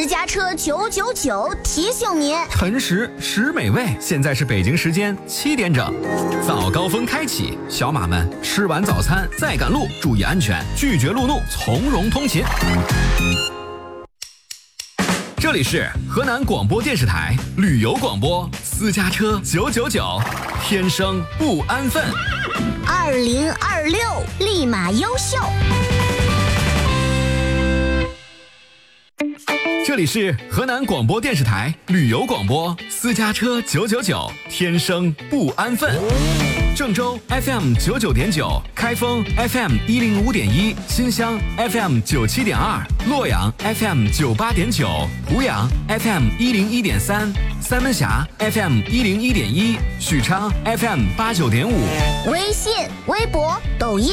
私家车999提醒您， 诚实实美味。现在是北京时间7点整，早高峰开启，小马们吃完早餐再赶路，注意安全，拒绝路怒，从容通勤。这里是河南广播电视台旅游广播，私家车999，天生不安分。 2026立马优秀。 这里是河南广播电视台旅游广播，私家车999，天生不安分。郑州 FM 99.9，开封 FM 105.1，新乡 FM 97.2，洛阳 FM 98.9，濮阳 FM 101.3，三门峡 FM 101.1，许昌 FM 89.5。 微信、微博、抖音。